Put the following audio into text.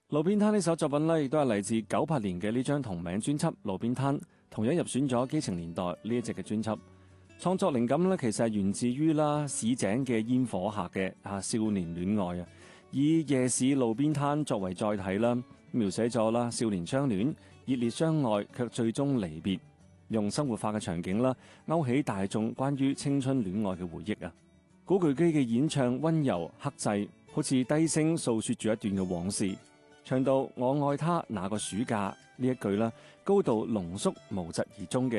路邊攤呢首作品呢，亦都係嚟自98年嘅呢張同名專輯《路邊攤》，同樣入選咗《基情年代》呢一隻嘅專輯。創作靈感呢，其實係源自於市井嘅煙火下嘅少年戀愛啊，以夜市路邊攤作為載體啦，描寫咗少年相戀、熱烈相愛卻最終離別，用生活化嘅場景勾起大眾關於青春戀愛嘅回憶啊。古巨基嘅演唱溫柔克制，好似低聲訴說住一段嘅往事。唱到我愛他那個暑假呢一句高度濃縮無疾而終嘅